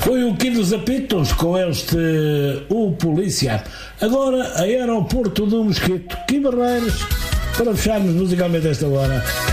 Foi o Quim dos Apitos com este O Polícia. Agora, Aeroporto do Mosquito. Kim Barreiros, para fecharmos musicalmente esta hora.